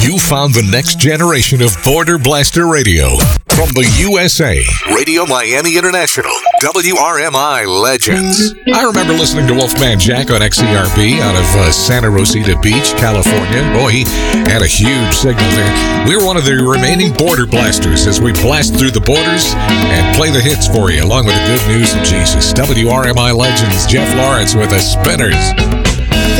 You found the next generation of Border Blaster Radio. From the USA, Radio Miami International, WRMI Legends. I remember listening to Wolfman Jack on XERB out of Santa Rosita Beach, California. Boy, he had a huge signal there. We were one of the remaining Border Blasters as we blast through the borders and play the hits for you, along with the good news of Jesus. WRMI Legends, Jeff Lawrence with the Spinners.